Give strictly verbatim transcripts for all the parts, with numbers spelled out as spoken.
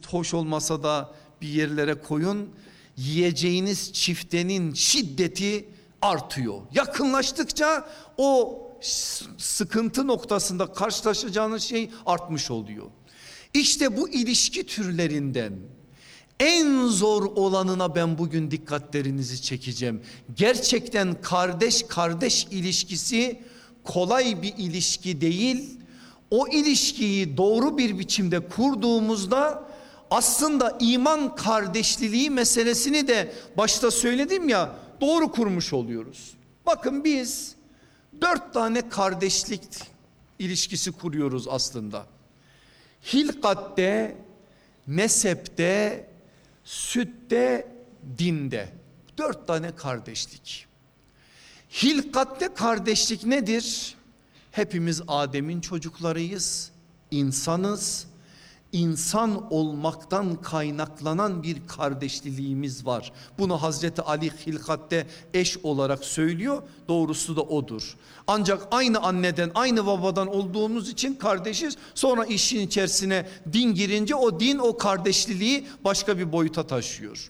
hoş olmasa da bir yerlere koyun. Yiyeceğiniz çiftenin şiddeti artıyor. Yakınlaştıkça o sıkıntı noktasında karşılaşacağınız şey artmış oluyor. İşte bu ilişki türlerinden en zor olanına ben bugün dikkatlerinizi çekeceğim. Gerçekten kardeş kardeş ilişkisi kolay bir ilişki değil. O ilişkiyi doğru bir biçimde kurduğumuzda aslında iman kardeşliği meselesini de başta söyledim ya, doğru kurmuş oluyoruz. Bakın biz dört tane kardeşlik ilişkisi kuruyoruz aslında. Hilkatte, nesepte, sütte, dinde. Dört tane kardeşlik. Hilkatte kardeşlik nedir? Hepimiz Adem'in çocuklarıyız, insanız. İnsan olmaktan kaynaklanan bir kardeşliğimiz var. Bunu Hazreti Ali hilkatte eş olarak söylüyor. Doğrusu da odur. Ancak aynı anneden aynı babadan olduğumuz için kardeşiz. Sonra işin içerisine din girince o din o kardeşliği başka bir boyuta taşıyor.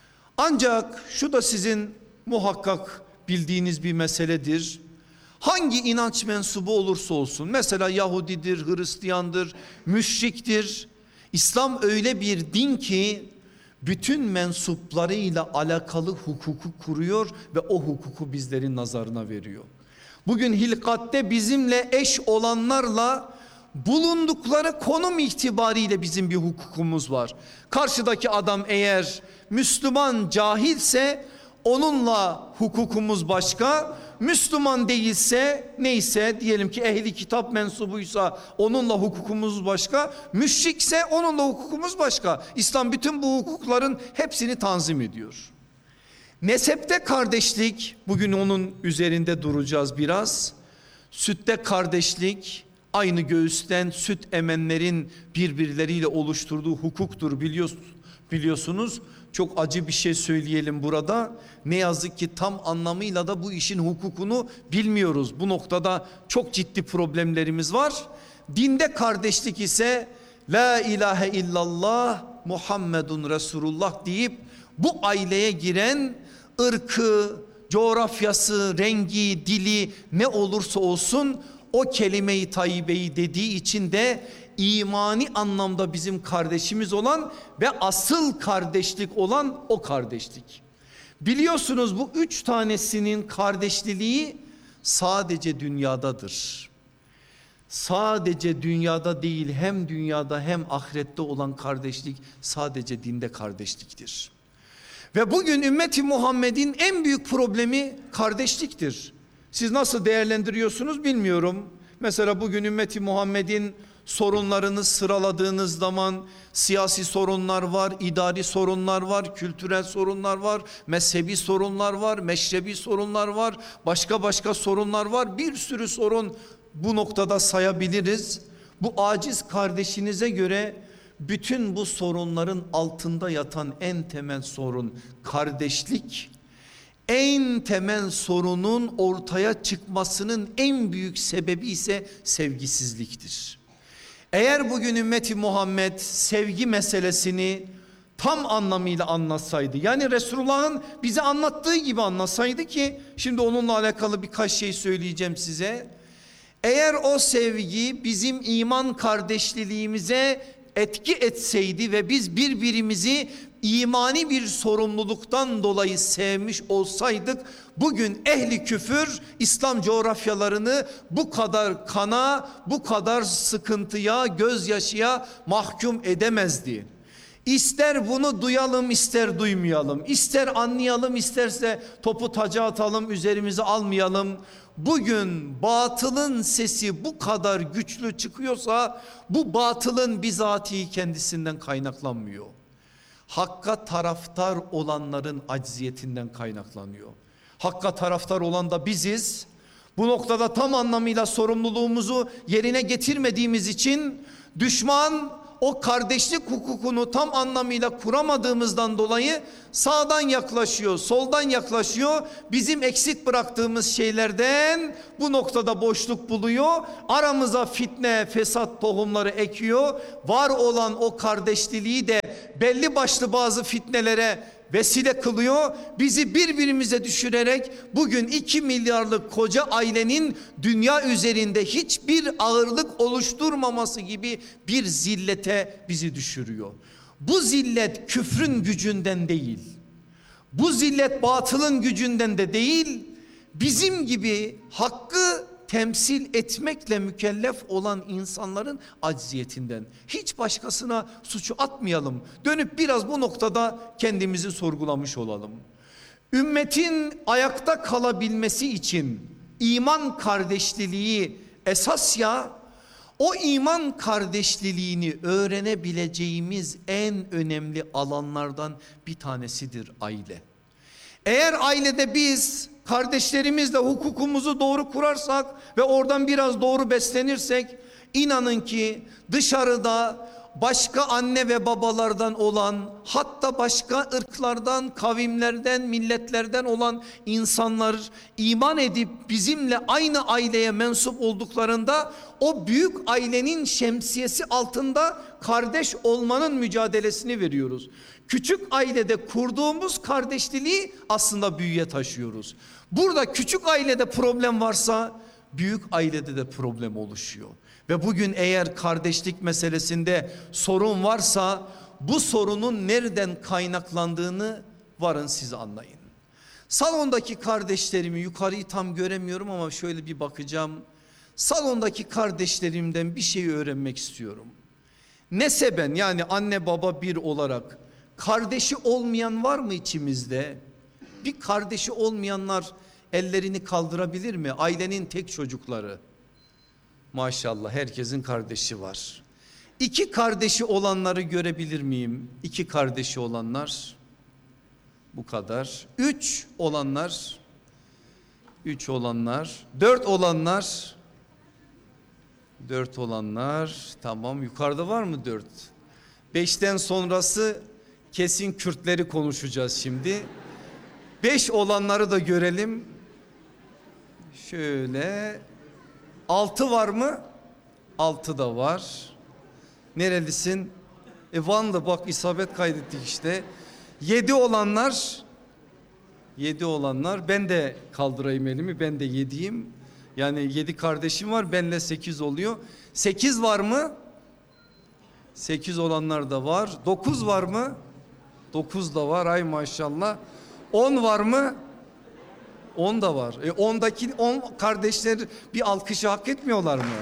Ancak şu da sizin muhakkak bildiğiniz bir meseledir. Hangi inanç mensubu olursa olsun, mesela Yahudidir, Hristiyandır, müşriktir, İslam öyle bir din ki bütün mensuplarıyla alakalı hukuku kuruyor ve o hukuku bizlerin nazarına veriyor. Bugün hilkatte bizimle eş olanlarla bulundukları konum itibariyle bizim bir hukukumuz var. Karşıdaki adam eğer Müslüman cahilse onunla hukukumuz başka. Müslüman değilse, neyse diyelim ki ehli kitap mensubuysa onunla hukukumuz başka. Müşrikse onunla hukukumuz başka. İslam bütün bu hukukların hepsini tanzim ediyor. Nesepte kardeşlik, bugün onun üzerinde duracağız biraz. Sütte kardeşlik, aynı göğüsten süt emenlerin birbirleriyle oluşturduğu hukuktur biliyorsunuz. biliyorsunuz. Çok acı bir şey söyleyelim burada. Ne yazık ki tam anlamıyla da bu işin hukukunu bilmiyoruz. Bu noktada çok ciddi problemlerimiz var. Dinde kardeşlik ise la ilahe illallah Muhammedun Resulullah deyip bu aileye giren ırkı, coğrafyası, rengi, dili ne olursa olsun o kelime-i tayyibeyi dediği için de imani anlamda bizim kardeşimiz olan ve asıl kardeşlik olan o kardeşlik. Biliyorsunuz bu üç tanesinin kardeşliği sadece dünyadadır. Sadece dünyada değil, hem dünyada hem ahirette olan kardeşlik sadece dinde kardeşliktir. Ve bugün ümmeti Muhammed'in en büyük problemi kardeşliktir. Siz nasıl değerlendiriyorsunuz bilmiyorum. Mesela bugün ümmeti Muhammed'in sorunlarını sıraladığınız zaman siyasi sorunlar var, idari sorunlar var, kültürel sorunlar var, mezhebi sorunlar var, meşrebi sorunlar var, başka başka sorunlar var. Bir sürü sorun bu noktada sayabiliriz. Bu aciz kardeşinize göre bütün bu sorunların altında yatan en temel sorun kardeşlik. En temel sorunun ortaya çıkmasının en büyük sebebi ise sevgisizliktir. Eğer bugün ümmeti Muhammed sevgi meselesini tam anlamıyla anlatsaydı, yani Resulullah'ın bize anlattığı gibi anlatsaydı, ki şimdi onunla alakalı birkaç şey söyleyeceğim size. Eğer o sevgi bizim iman kardeşliğimize etki etseydi ve biz birbirimizi imani bir sorumluluktan dolayı sevmiş olsaydık, bugün ehli küfür İslam coğrafyalarını bu kadar kana, bu kadar sıkıntıya, gözyaşıya mahkum edemezdi. İster bunu duyalım, ister duymayalım, ister anlayalım, isterse topu taca atalım, üzerimize almayalım. Bugün batılın sesi bu kadar güçlü çıkıyorsa bu batılın bizatihi kendisinden kaynaklanmıyor. Hakka taraftar olanların acziyetinden kaynaklanıyor. Hakka taraftar olan da biziz. Bu noktada tam anlamıyla sorumluluğumuzu yerine getirmediğimiz için düşman o kardeşlik hukukunu tam anlamıyla kuramadığımızdan dolayı sağdan yaklaşıyor, soldan yaklaşıyor. Bizim eksik bıraktığımız şeylerden bu noktada boşluk buluyor. Aramıza fitne, fesat tohumları ekiyor. Var olan o kardeşliği de belli başlı bazı fitnelere vesile kılıyor. Bizi birbirimize düşürerek bugün iki milyarlık koca ailenin dünya üzerinde hiçbir ağırlık oluşturmaması gibi bir zillete bizi düşürüyor. Bu zillet küfrün gücünden değil. Bu zillet batılın gücünden de değil. Bizim gibi hakkı temsil etmekle mükellef olan insanların acziyetinden. Hiç başkasına suçu atmayalım. Dönüp biraz bu noktada kendimizi sorgulamış olalım. Ümmetin ayakta kalabilmesi için iman kardeşliği esas ya, o iman kardeşliğini öğrenebileceğimiz en önemli alanlardan bir tanesidir aile. Eğer ailede biz kardeşlerimizle hukukumuzu doğru kurarsak ve oradan biraz doğru beslenirsek, inanın ki dışarıda başka anne ve babalardan olan, hatta başka ırklardan, kavimlerden, milletlerden olan insanlar iman edip bizimle aynı aileye mensup olduklarında o büyük ailenin şemsiyesi altında kardeş olmanın mücadelesini veriyoruz. Küçük ailede kurduğumuz kardeşliği aslında büyüye taşıyoruz. Burada küçük ailede problem varsa büyük ailede de problem oluşuyor. Ve bugün eğer kardeşlik meselesinde sorun varsa bu sorunun nereden kaynaklandığını varın siz anlayın. Salondaki kardeşlerimi, yukarıyı tam göremiyorum ama şöyle bir bakacağım. Salondaki kardeşlerimden bir şey öğrenmek istiyorum. Neseben, yani anne baba bir olarak kardeşi olmayan var mı içimizde? Bir kardeşi olmayanlar ellerini kaldırabilir mi? Ailenin tek çocukları. Maşallah herkesin kardeşi var. İki kardeşi olanları görebilir miyim? İki kardeşi olanlar. Bu kadar. Üç olanlar. Üç olanlar. Dört olanlar. Dört olanlar. Tamam, yukarıda var mı dört? Beşten sonrası kesin Kürtleri konuşacağız şimdi. Beş olanları da görelim. Şöyle. Altı var mı? Altı da var. Nerelisin? E Van'da, bak isabet kaydettik işte. Yedi olanlar. Yedi olanlar. Ben de kaldırayım elimi. Ben de yediyim. Yani yedi kardeşim var. Benle sekiz oluyor. Sekiz var mı? Sekiz olanlar da var. Dokuz var mı? Dokuz da var. Ay maşallah. On var mı? On da var. E ondaki on kardeşler bir alkışı hak etmiyorlar mı?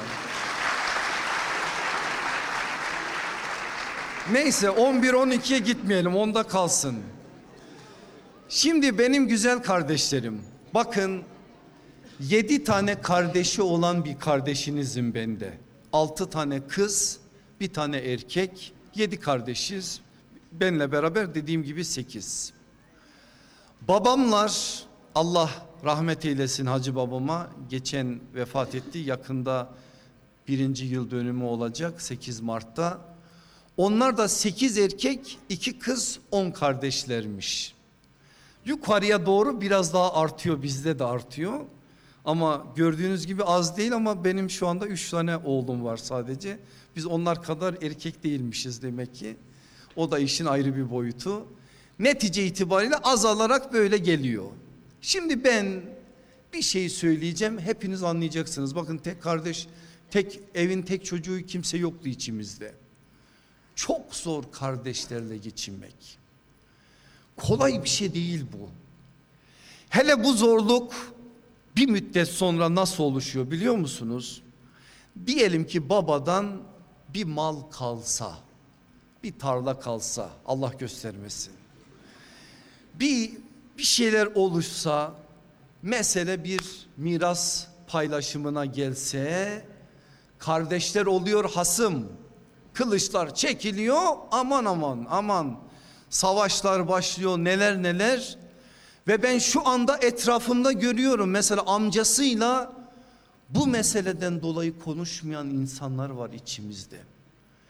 Neyse, on bir on ikiye gitmeyelim, onda kalsın. Şimdi benim güzel kardeşlerim, bakın yedi tane kardeşi olan bir kardeşinizim bende. Altı tane kız, bir tane erkek, yedi kardeşiz. Benle beraber dediğim gibi sekiz. Babamlar, Allah rahmet eylesin hacı babama, geçen vefat etti. Yakında birinci yıl dönümü olacak sekiz Mart'ta. Onlar da sekiz erkek, iki kız, on kardeşlermiş. Yukarıya doğru biraz daha artıyor, bizde de artıyor. Ama gördüğünüz gibi az değil, ama benim şu anda üç tane oğlum var sadece. Biz onlar kadar erkek değilmişiz demek ki. O da işin ayrı bir boyutu. Netice itibariyle azalarak böyle geliyor. Şimdi ben bir şey söyleyeceğim, hepiniz anlayacaksınız. Bakın tek kardeş, tek evin tek çocuğu kimse yoktu içimizde. Çok zor kardeşlerle geçinmek. Kolay bir şey değil bu. Hele bu zorluk bir müddet sonra nasıl oluşuyor biliyor musunuz? Diyelim ki babadan bir mal kalsa, bir tarla kalsa, Allah göstermesin. Bir bir şeyler oluşsa, mesele bir miras paylaşımına gelse, kardeşler oluyor hasım, kılıçlar çekiliyor, aman aman aman, savaşlar başlıyor, neler neler. Ve ben şu anda etrafımda görüyorum, mesela amcasıyla bu meseleden dolayı konuşmayan insanlar var içimizde.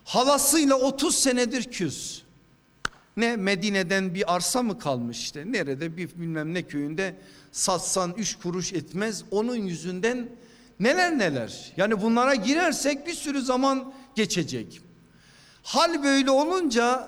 Halasıyla otuz senedir küs. Ne Medine'den bir arsa mı kalmış işte, nerede bir bilmem ne köyünde, satsan üç kuruş etmez, onun yüzünden neler neler. Yani bunlara girersek bir sürü zaman geçecek. Hal böyle olunca